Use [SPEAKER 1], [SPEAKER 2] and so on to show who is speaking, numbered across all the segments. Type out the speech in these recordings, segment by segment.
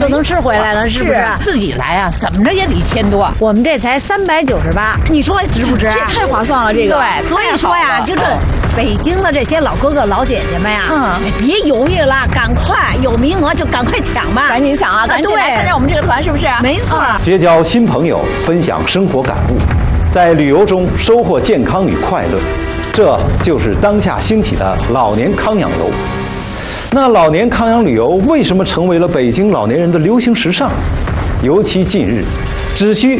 [SPEAKER 1] 就能吃回来了，是不是？
[SPEAKER 2] 自己来啊，怎么着也得1000多。
[SPEAKER 1] 我们这才398，你说值不值？
[SPEAKER 3] 这太划算了，这个。
[SPEAKER 2] 对，
[SPEAKER 1] 所以说呀，就这北京的这些老哥哥老姐姐们呀，别犹豫了，赶快有名额就赶快抢吧，
[SPEAKER 3] 赶紧抢啊，赶紧来参加我们这个团，是不是？
[SPEAKER 1] 没错，
[SPEAKER 4] 结交新朋友，分享生活感悟，在旅游中收获健康与快乐，这就是当下兴起的老年康养游。那老年康养旅游为什么成为了北京老年人的流行时尚？尤其近日，只需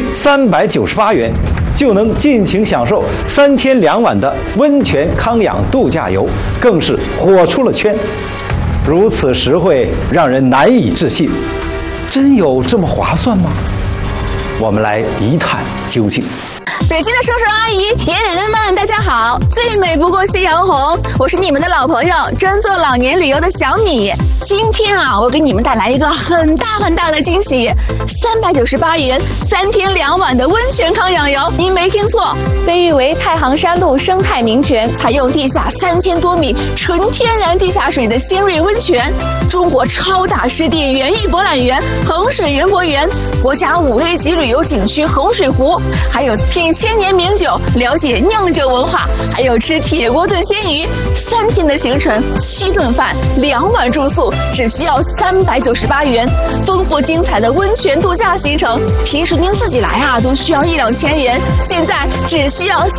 [SPEAKER 4] 398元就能尽情享受3天2晚的温泉康养度假游，更是火出了圈。如此实惠，让人难以置信。真有这么划算吗？我们来一探究竟。
[SPEAKER 3] 北京的叔叔阿姨、爷爷奶奶们，大家好！最美不过夕阳红，我是你们的老朋友，专做老年旅游的小米。今天啊，我给你们带来一个很大的惊喜，398元3天2晚的温泉康养游。您没听错，被誉为太行山路生态名泉，采用地下3000多米纯天然地下水的新锐温泉，中国超大湿地园艺博览园、衡水园博园，国家5A 级旅游景区衡水湖，还有品1000年名酒，了解酿酒文化，还有吃铁锅炖鲜鱼。3天的行程，7顿饭，2晚住宿，只需要398元。丰富精彩的温泉度假行程，平时您自己来啊，都需要1-2千元，现在只需要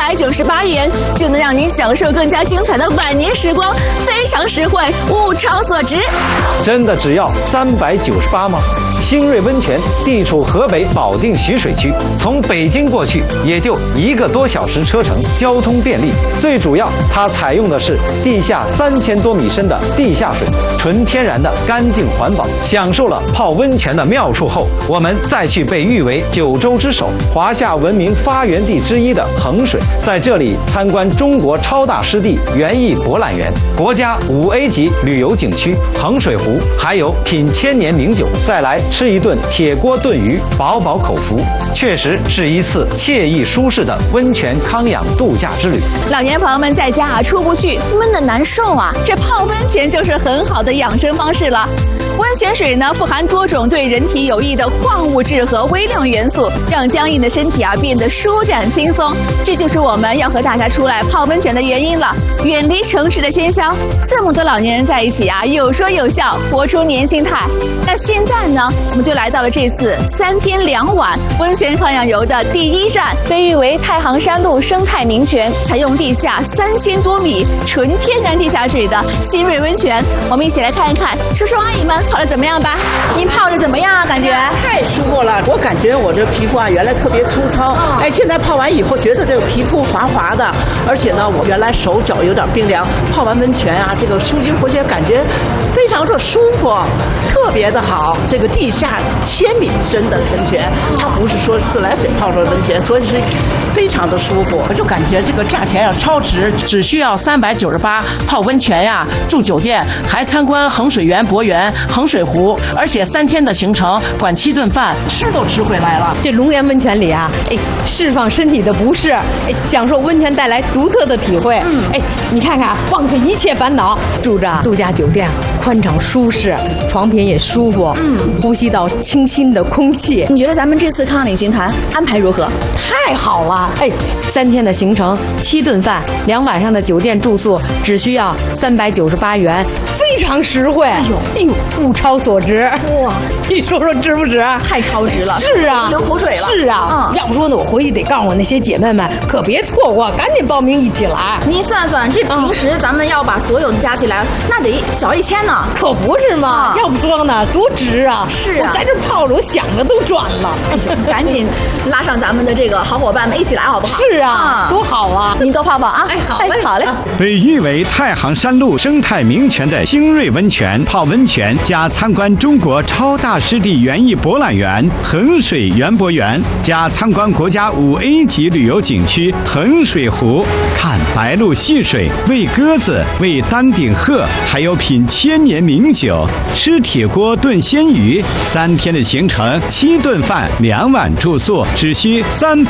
[SPEAKER 3] 398元，就能让您享受更加精彩的晚年时光，非常实惠，物超所值。
[SPEAKER 4] 真的只要398吗？新锐温泉地处河北保定徐水区，从北京过去也就1个多小时车程，交通便利。最主要，它采用的是地下3000多米深的地下水，纯天然的干净环保。享受了泡温泉的妙处后，我们再去被誉为9州之首、华夏文明发源地之一的衡水，在这里参观中国超大湿地园艺博览园、国家5A 级旅游景区衡水湖，还有品1000年名酒，再来吃一顿铁锅炖鱼，饱饱口福。确实是一次惬意舒适的温泉康养度假之旅。
[SPEAKER 3] 老年朋友们在家啊出不去，闷得难受啊，这泡温泉就是很好的养生方式了。温泉水呢富含多种对人体有益的矿物质和微量元素，让僵硬的身体啊变得舒展轻松。这就是我们要和大家出来泡温泉的原因了。远离城市的喧嚣，这么多老年人在一起啊，有说有笑，活出年轻态。那现在呢，我们就来到了这次3天2晚温泉康养游的第一站，被誉为太行山路生态名泉，采用地下3000多米纯天然地下水的新锐温泉。我们一起来看一看叔叔阿姨们泡的怎么样吧？您泡着怎么样啊？感觉
[SPEAKER 5] 太舒服了，我感觉我这皮肤啊原来特别粗糙，现在泡完以后觉得这个皮肤滑滑的，而且呢我原来手脚有点冰凉，泡完温泉啊这个舒筋活血，感觉非常的舒服，特别的好。这个地下1000米深的温泉，它不是说自来水泡出的温泉，所以是非常的舒服。我就感觉这个价钱要超值，只需要398泡温泉呀，住酒店，还参观衡水园博园、衡水湖，而且3天的行程，管7顿饭，吃都吃回来了。
[SPEAKER 6] 这龙岩温泉里啊，释放身体的不适，享受温泉带来独特的体会。你看看，忘却一切烦恼，住着度假酒店，宽敞舒适，床品也舒服，呼吸到清新的空气。
[SPEAKER 3] 你觉得咱们这次康养旅行团安排如何？
[SPEAKER 6] 太好了！3天的行程，7顿饭，2晚上的酒店住宿，只需要398元，非常实惠。物超所值。哇，你说说值不值？
[SPEAKER 3] 太超值了！
[SPEAKER 6] 是啊，
[SPEAKER 3] 流口水了。
[SPEAKER 6] 是啊，要不说呢，我回去得告诉我那些姐妹们，可别错过，赶紧报名一起来。
[SPEAKER 3] 您算算，这平时咱们要把所有的加起来，那得小1000呢。
[SPEAKER 6] 可不是吗？要不说呢，多值啊！
[SPEAKER 3] 是啊，
[SPEAKER 6] 我在这泡着，我想着都赚了。
[SPEAKER 3] 赶紧拉上咱们的这个好伙伴们一起来，好不好？
[SPEAKER 6] 是啊，多好啊！
[SPEAKER 3] 您多泡泡啊！好嘞。
[SPEAKER 7] 被誉为太行山路生态名泉的新锐温泉，泡温泉加参观中国超大湿地园艺博览园、衡水园博园，加参观国家5A 级旅游景区衡水湖，看白鹭戏水，喂鸽子，喂丹顶鹤，还有品1000年名酒，吃铁锅炖鲜鱼。3天的行程，7顿饭，2晚住宿，只需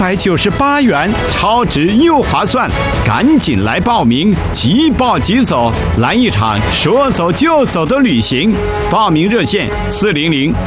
[SPEAKER 7] 398元，超值又划算，赶紧来报名，即报即走，来一场说走就走的旅行。报名热线400